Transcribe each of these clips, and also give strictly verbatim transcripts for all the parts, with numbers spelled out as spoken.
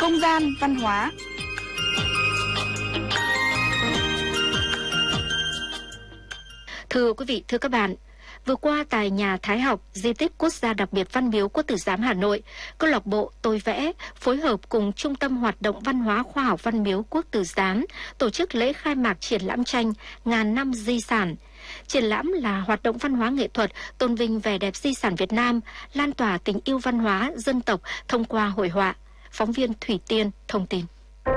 Không gian văn hóa. Thưa quý vị, thưa các bạn, vừa qua tại nhà Thái học, di tích quốc gia đặc biệt Văn Miếu Quốc Tử Giám Hà Nội, câu lạc bộ Tôi Vẽ phối hợp cùng Trung tâm Hoạt động Văn hóa Khoa học Văn Miếu Quốc Tử Giám tổ chức lễ khai mạc triển lãm tranh Ngàn năm di sản. Triển lãm là hoạt động văn hóa nghệ thuật tôn vinh vẻ đẹp di sản Việt Nam, lan tỏa tình yêu văn hóa dân tộc thông qua hội họa. Phóng viên Thủy Tiên thông tin.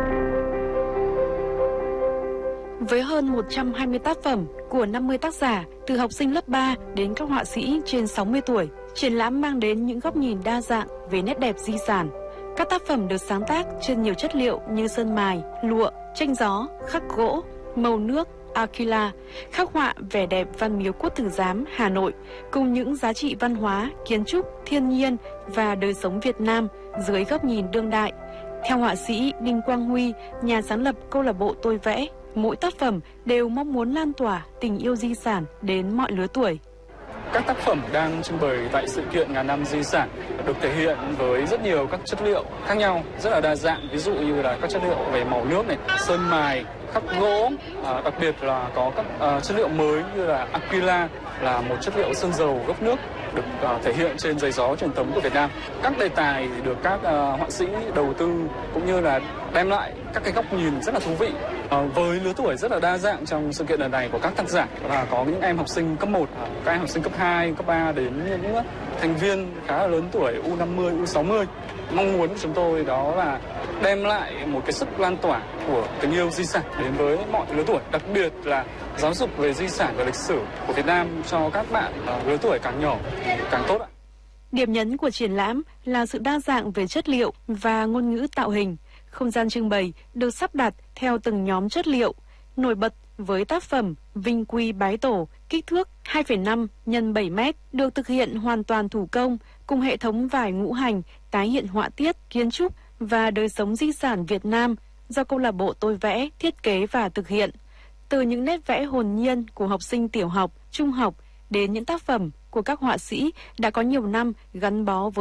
Với hơn một trăm hai mươi tác phẩm của năm mươi tác giả, từ học sinh lớp ba đến các họa sĩ trên sáu mươi tuổi, triển lãm mang đến những góc nhìn đa dạng về nét đẹp di sản. Các tác phẩm được sáng tác trên nhiều chất liệu như sơn mài, lụa, tranh gió, khắc gỗ, màu nước, acrylic, khắc họa vẻ đẹp Văn Miếu Quốc Tử Giám Hà Nội, cùng những giá trị văn hóa, kiến trúc, thiên nhiên và đời sống Việt Nam dưới góc nhìn đương đại. Theo họa sĩ Đinh Quang Huy, nhà sáng lập câu lạc bộ Tôi Vẽ, mỗi tác phẩm đều mong muốn lan tỏa tình yêu di sản đến mọi lứa tuổi. Các tác phẩm đang trưng bày tại sự kiện Ngàn năm di sản được thể hiện với rất nhiều các chất liệu khác nhau, rất là đa dạng. Ví dụ như là các chất liệu về màu nước này, sơn mài, khắc gỗ, à, đặc biệt là có các à, chất liệu mới như là acrylic, là một chất liệu sơn dầu gốc nước được uh, thể hiện trên giấy gió truyền thống của Việt Nam. Các đề tài được các uh, họa sĩ đầu tư cũng như là đem lại các cái góc nhìn rất là thú vị uh, với lứa tuổi rất là đa dạng trong sự kiện lần này của các tác giả, là có những em học sinh cấp một, uh, các em học sinh cấp hai, cấp ba đến những uh, thành viên khá là lớn tuổi U năm mươi, U sáu mươi. Mong muốn của chúng tôi đó là đem lại một cái sức lan tỏa của tình yêu di sản đến với mọi lứa tuổi, đặc biệt là giáo dục về di sản và lịch sử của Việt Nam cho các bạn uh, lứa tuổi càng nhỏ càng tốt ạ. Điểm nhấn của triển lãm là sự đa dạng về chất liệu và ngôn ngữ tạo hình. Không gian trưng bày được sắp đặt theo từng nhóm chất liệu, nổi bật với tác phẩm Vinh Quy Bái Tổ, kích thước hai phẩy năm nhân bảy mét, được thực hiện hoàn toàn thủ công cùng hệ thống vải ngũ hành tái hiện họa tiết, kiến trúc và đời sống di sản Việt Nam do câu lạc bộ Tôi Vẽ thiết kế và thực hiện. Từ những nét vẽ hồn nhiên của học sinh tiểu học, trung học đến những tác phẩm của các họa sĩ đã có nhiều năm gắn bó với